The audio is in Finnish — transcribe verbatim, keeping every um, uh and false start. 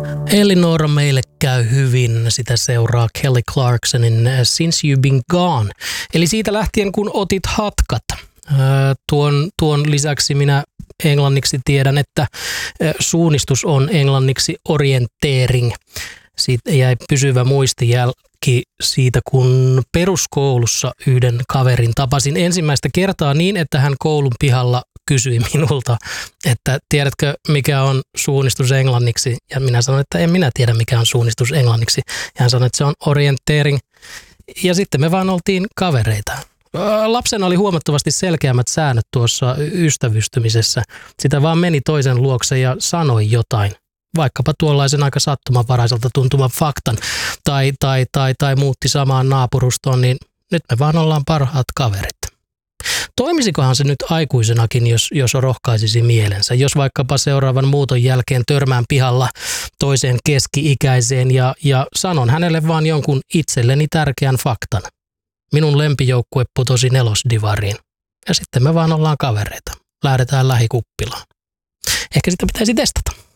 Elinora meille käy hyvin, sitä seuraa Kelly Clarksonin Since You've Been Gone. Eli siitä lähtien kun otit hatkat. Tuon, tuon lisäksi minä englanniksi tiedän, että suunnistus on englanniksi orienteering. Siitä jäi pysyvä muistijälki siitä, kun peruskoulussa yhden kaverin tapasin ensimmäistä kertaa niin, että hän koulun pihalla kysyi minulta, että tiedätkö mikä on suunnistus englanniksi? Ja minä sanoin, että en minä tiedä mikä on suunnistus englanniksi. Ja hän sanoi, että se on orienteering. Ja sitten me vaan oltiin kavereita. Lapsena oli huomattavasti selkeämmät säännöt tuossa ystävystymisessä. Sitä vaan meni toisen luokse ja sanoi jotain. Vaikkapa tuollaisen aika sattumanvaraiselta tuntuvan faktan. Tai, tai, tai, tai muutti samaan naapurustoon, niin nyt me vaan ollaan parhaat kaverit. Toimisikohan se nyt aikuisenakin, jos, jos rohkaisisi mielensä? Jos vaikkapa seuraavan muuton jälkeen törmään pihalla toiseen keski-ikäiseen ja, ja sanon hänelle vaan jonkun itselleni tärkeän faktan. Minun lempijoukkue putosi nelosdivariin. Ja sitten me vaan ollaan kavereita. Lähdetään lähikuppilaan. Ehkä sitä pitäisi testata.